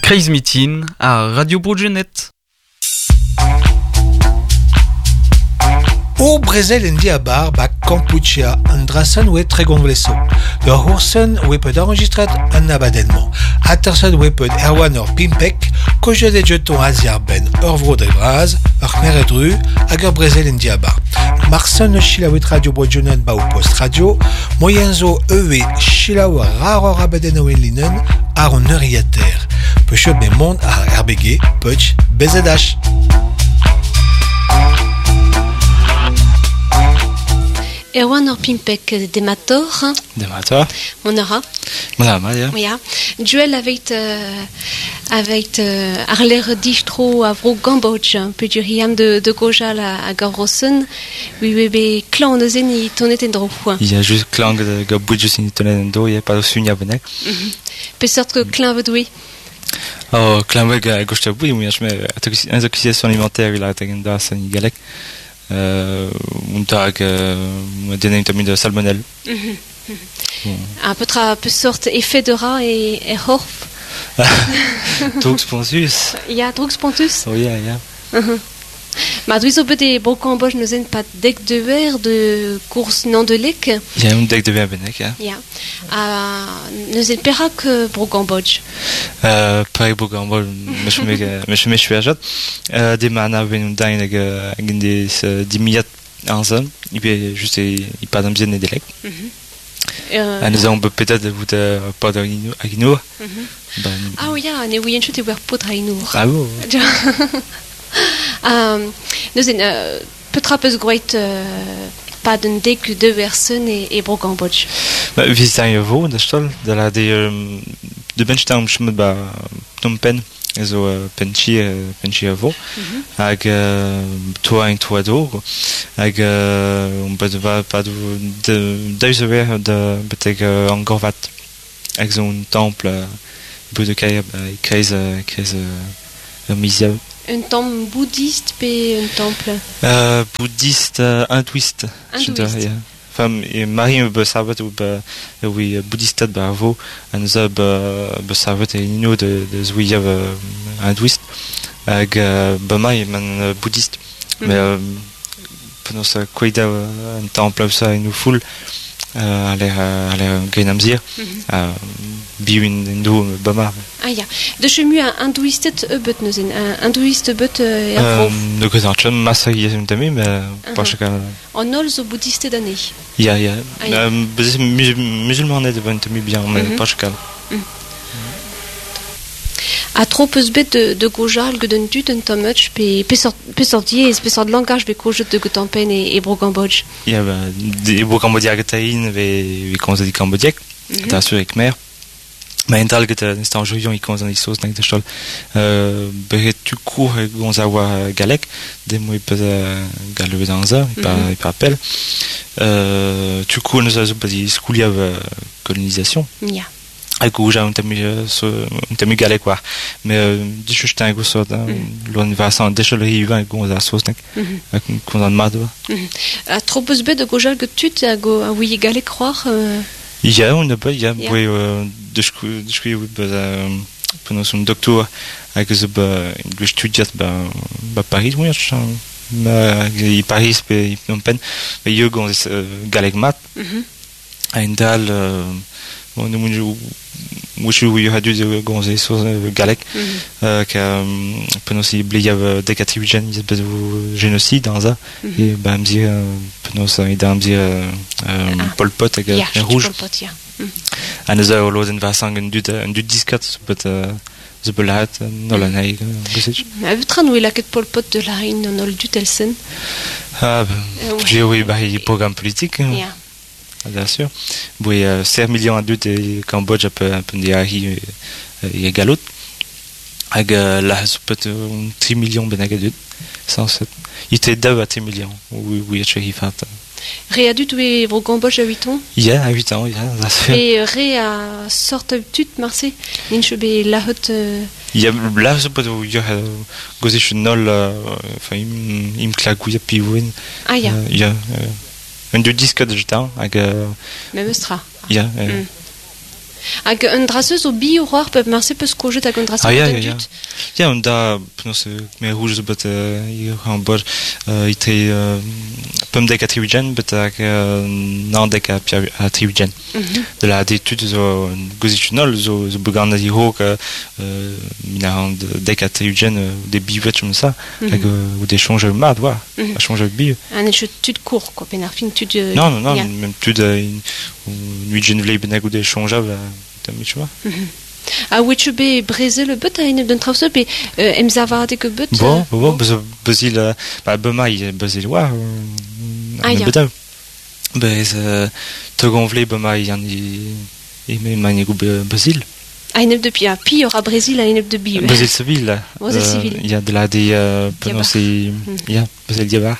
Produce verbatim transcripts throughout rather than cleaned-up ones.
Crazy Meeting à Radio Brugenet. O Brésil en dia bar ba Kampuchea Andrason we tre gonvleso. De Horsen we peut enregistrer un abadennement. Atterson we peut Erwan or Pimpek, koje de jeton Aziar Ben, Orvro de Braz, Ur Meredru, Ager Brésil en dia bar. Marson Chilawit Radio Brugenet ba ou post radio, moyenzo ewe Chilawa raro abadeno en linen, ar on euriater. Pechot be monde ar R B G, Puch, B Z H. Erwan or Pimpek Demator. Demator. Monara. Monara, ja. Ja. Duel avec euh, avec euh, Arler Distro à Vro Gambodge, peu du riam de de Gojal à, à Gavrosen. Oui oui oui. Clan de Zeni tonet en droit. Il y a juste clan de Gabouj sin tonet en droit, il y a pas de sunya benek. Peu sorte que clan veut oui. Oh, clan veut à gauche tabou, mais je mets intoxication alimentaire il a été dans sa galek. Euh, un tag euh, donné une de salmonelle. Mm-hmm. Bon. Un peu tra peu sorte effet de rat et et horf. Drugspontus. Il y a drugspontus. Oui, il y a. Maar doe zo bij de Brocambodge nous zijn pas dek de verre de course non de lek. Il y a un deck de verre benek, ja. Ja. Uh, nous zijn perak Brocambodge. Euh, Paris Brocambodge, mais je me mais je me suis à jot. Euh, des mana ven un dain que une des dix milliards en zone. Il peut juste il pas dans bien des lek. Euh, nous avons peut-être de vous de pas de agino. Ah oui, ja, ne oui, en chute voir pas de Ah bon. Um, nous zijn uh, petrapes groeit uh, pas d'un dek de versen et et Brocambodge. Bah visiter je vo de stol de la de de benchtown schmet ba Phnom Penh zo penchi penchi vo ag toi un toi d'eau ag on peut va pas de deux heures de peut-être encore vat ag un temple peu de kai kreis kreis misia. Un temple bouddhiste et un temple euh, bouddhiste euh, hindouiste. Hindouiste. Ja. Enfin, Marie me besavet ou be oui bouddhiste de bravo, en ze be besavet et nino de de zouia hindouiste. Ag be mai man bouddhiste. Mais pendant ça quoi da un temple ça nous foule euh, aller aller gainamzir euh biwin indo bama. Ah ja, de chemu un hindouiste ebet nous zijn un hindouiste bet euh de que ça chum massa y un tami mais pas chaque on ol zo bouddhiste d'année. Ya ya musulman est devant tami bien mais pas chaque a trop peu bet de de gojal que d'un tut un tamuch pe pe sort pe sortier pe sort de langage be coche de Gotampen et et Brocambodge. Ya bah des Brocambodge gataïn ve ve comment dit cambodgique t'as sûr avec mère. Mais en que c'est en juillet ils commencent à dire sauce dans le stol. Euh, ben tu cours gonzawa galek, des mots peut galer dans ça, il pas il pas appel. Euh, tu cours nous avons pas dit school y a colonisation. Ja. Avec où j'ai un tami un tami galek quoi. Mais du coup j'étais un gros sort l'on va sans déchelerie va gonza sauce donc avec qu'on en mad. A trop peu bet de gojal que tu t'as go a oui galek croire. Il y a on pas il y a oui de je suis pendant son docteur avec ce bah il étudie bah bah Paris oui il Paris et Phnom Penh mais il y a gon galek mat un dal on nous moi je suis à deux gon c'est sur galek que pendant si il y a des catégories de génocide dans ça et bah me dire pendant ça il dans dire Pol Pot avec rouge en ze loden va sang un dut un dut discat peut ze belat no la neig gesich ma vetran oui la ket Pol Pot de la reine no le dut elsen ah j'ai oui bah il programme politique ja bien sûr oui sept millions à dut et Cambodge un peu un peu des ari et galot ag la peut trois millions benagadut cent sept il était deux à trois millions oui oui je suis fait Réadut ou Brocambodge à huit ans. Il y a à huit ans, il y a ça se fait. Et ré à sorte tut Marseille. Ninchebe la haute. Il y a là je peux il y a gozé je nol enfin il me clagouille puis win. Ah il y a. Il y a un de disque de jetant avec même stra. Il y a Hag un draseus o bi orar pep marse peus kojet hag un draseus Ah, ja, an ja, ja. dut. Ja, und da, penaos me rouge zo bet hier an bod, ite pemdek a triwigen, bet hag nandek a triwigen. De la d'étude zo gozitunol, zo zo began di hok mina an dek a triwigen de bivet comme ça, hag ou des change mad, wa, a change bi. An e tud kour, quoi, pen ar fin tud... euh, Non, non, non, ya. même tud nuigen vle benag ou des change tam tu vois. A wetche be breze le bet a enep d'un trauseu, pe euh, em zavade ke bet... Bon, euh, bon, bon, bezil, ba bema i bezil wa, Ah, ja. bedam. Bez tegon vle bema i an i e me mani go bezil. A enep de pi, a pi ora Brésil a enep de bi. Bezil civil. Bezil civil. Il y a de la des penser ja, bezil diabar.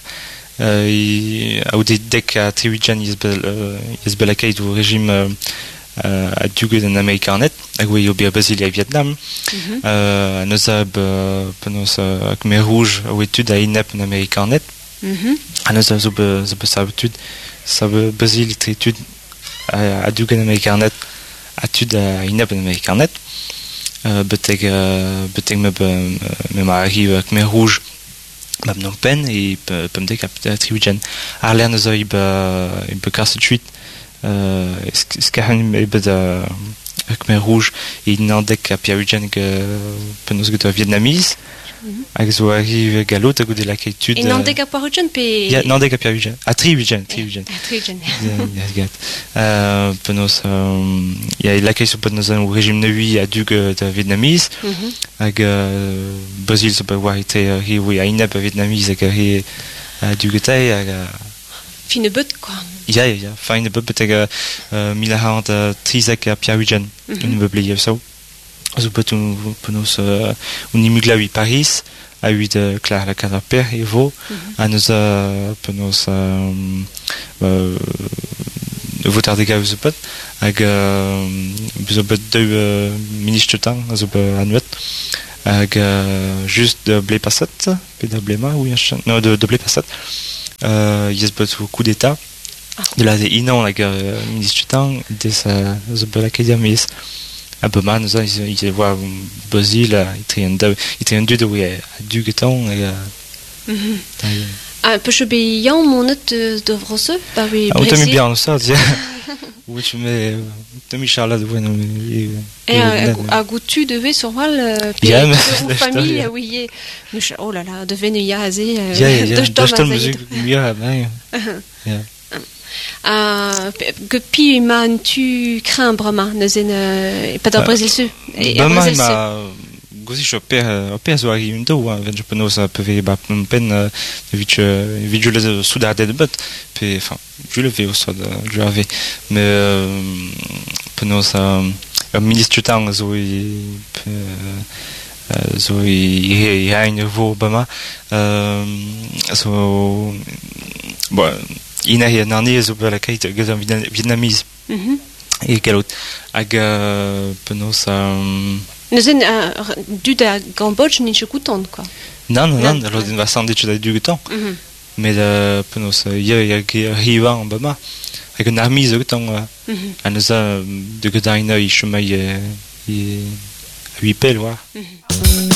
I a ou des dek a triwigen is bel is bel akay do régime a duget en Amerikanet, hag oe ober Brésil a Vietnam. Euh, Neus a penaos ak mer rouge a oe tud a inep en Amerikanet. A neus a zo be sa tud, sa be Brésil tre tud a duget en Amerikanet, a tud a inep en Amerikanet. Beteg beteg me me ma arrive ak mer rouge ma Phnom Penh et pemdek a triwigen. Ar ler neus a i be karset tuit Euh, skaren me bet ak mer rouge e nandek a piawigen ke penaos get a vietnamiz hag zo arrive galot hag o de lakay tud E nandek a poarugen pe... ya nandek a piawigen a triwigen triwigen A triwigen. ya gat penaos ya e lakay so penaos an o régime neui a dug da vietnamiz hag Brésil so bet war ite hi oe a inep a vietnamiz hag hi a dugetei hag Fine bet, quoi. Ja, ja, ja. Fine bet beteg mil a hant trizek a piawigen un beuble yev so. Zo bet un penaos un imuglaoui Paris a uit klar la kadar per e vo a neus a penaos votar de gav zo bet hag zo bet deux ministre tan zo bet anuet hag just de ble passet pe da blema ou non de ble passet Uh, yes bet o coup d'état de la de inan hag uh, ministre tan des uh, zo bet lakay diamiz a bema neus a il voa Brésil itre an da itre an dud oe a dugetan hag A peche be yañ monet de vroseu, ba we ah, o tami Brésil. bihan sa tia ou tu me tami charla de voen E a goutu devait sur wal pe Ya, mais ou c'est famille l'histoire, a ouie nous cha- oh là là devait ne ya aze ya ya ya de da stam a muzik ya ben ya a que pi man tu craindre ma ne zen e pas da Brésil su e ba ma Brésil su ma gozi o per o per zo ari un do ven je penaos a peve ba Phnom Penh vit vit je le souda de bet pe enfin je le vais au sod je avais mais penaos a ministre tan zo i zo i hain vo bama so bon ina hi nani zo bela kait gaz vietnamiz e galot hag penaos a ne zen du da Cambodge ni chekoutant quoi non non non alors din va sandwich da du temps mais de penaos ya ya hiva en bama hag an armiz o temps a neus a de gedaina i chemai e huit pel, wa.